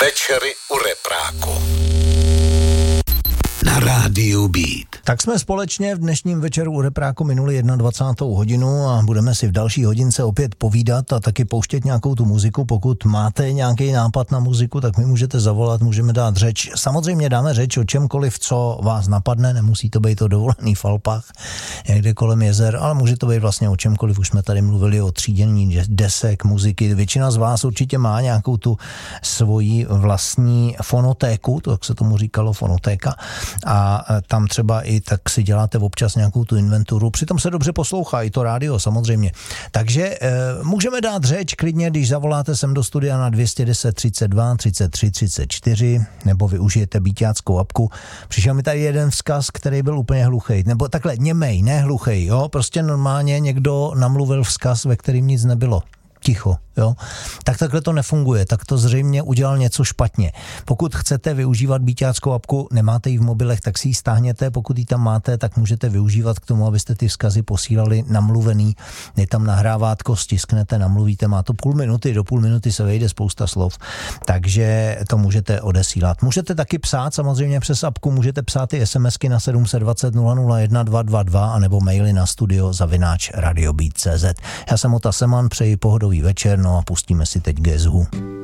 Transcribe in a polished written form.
Večery u repráku na rádiu Beat. Tak jsme společně v dnešním večeru u repráku minuli 21. hodinu a budeme si v další hodince opět povídat a taky pouštět nějakou tu muziku. Pokud máte nějaký nápad na muziku, tak mi můžete zavolat, můžeme dát řeč. Samozřejmě dáme řeč o čemkoliv, co vás napadne, nemusí to být o dovolený v Alpách, někde kolem jezer, ale může to být vlastně o čemkoliv. Už jsme tady mluvili o třídění desek, muziky. Většina z vás určitě má nějakou tu svoji vlastní fonotéku, tak se tomu říkalo fonotéka. A tam třeba i tak si děláte občas nějakou tu inventuru, přitom se dobře poslouchá i to rádio samozřejmě. Takže můžeme dát řeč klidně, když zavoláte sem do studia na 210 32 33 34 nebo využijete beatáckou apku. Přišel mi tady jeden vzkaz, který byl úplně hluchej, nebo takhle němej, ne hluchej, jo, prostě normálně někdo namluvil vzkaz, ve kterým nic nebylo. Ticho, jo. Tak takhle to nefunguje, tak to zřejmě udělal něco špatně. Pokud chcete využívat beatáckou apku, nemáte ji v mobilech, tak si ji stáhněte, pokud ji tam máte, tak můžete využívat k tomu, abyste ty vzkazy posílali namluvený, je tam nahrávátko, stisknete, namluvíte, má to půl minuty, do půl minuty se vejde spousta slov, takže to můžete odesílat. Můžete taky psát, samozřejmě přes apku, můžete psát i SMSky na 720 001 222 anebo maily na studio@radiobeat.cz. Já jsem Ota Seman, přeji pohodový večer, no a pustíme si teď Guess Who.